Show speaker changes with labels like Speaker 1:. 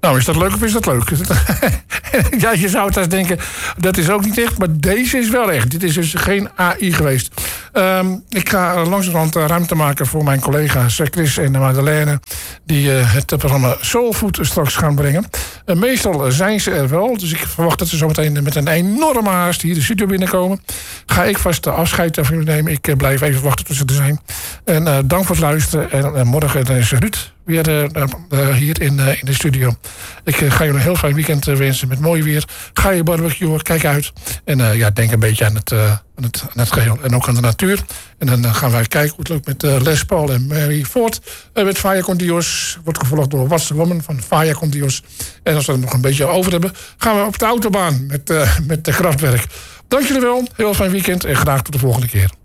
Speaker 1: Nou, is dat leuk of is dat leuk? Ja, je zou het eens denken, dat is ook niet echt. Maar deze is wel echt. Dit is dus geen AI geweest. Ik ga langzamerhand ruimte maken voor mijn collega's Chris en Madeleine, die het programma Soulfood straks gaan brengen. Meestal zijn ze er wel. Dus ik verwacht dat ze zometeen met een enorme haast hier de studio binnenkomen. Ga ik vast afscheid van jullie nemen. Ik blijf even wachten tot ze er zijn. En dank voor het luisteren. En morgen is Ruud weer hier in de studio. Ik ga jullie een heel fijn weekend wensen met mooi weer. Ga je barbecue, kijk uit. En denk een beetje aan het geheel. En ook aan de natuur. En dan gaan wij kijken hoe het loopt met Les Paul en Mary Ford. Met Faya con Dios. Wordt gevolgd door What's the Woman van Faya con Dios. En als we er nog een beetje over hebben, gaan we op de autobaan met de Kraftwerk. Dank jullie wel. Heel fijn weekend en graag tot de volgende keer.